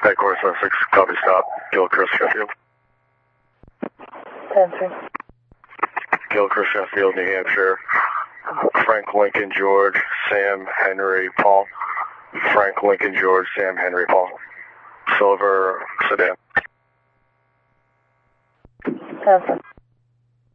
Headquarters 6, copy stop. Gilchrist, Sheffield. Answering. Gilchrist, Sheffield, New Hampshire. Frank Lincoln George, Sam Henry Paul. Frank Lincoln George, Sam Henry Paul. Silver sedan. Answering.